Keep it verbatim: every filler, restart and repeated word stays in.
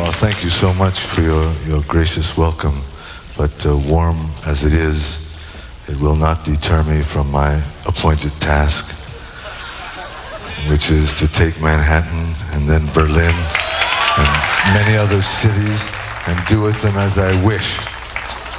Well, thank you so much for your, your gracious welcome. But uh, warm as it is, it will not deter me from my appointed task, which is to take Manhattan and then Berlin and many other cities and do with them as I wish.